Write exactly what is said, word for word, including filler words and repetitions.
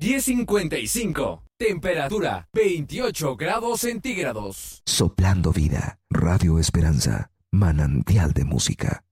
diez cincuenta y cinco. Temperatura veintiocho grados centígrados. Soplando vida. Radio Esperanza. Manantial de música.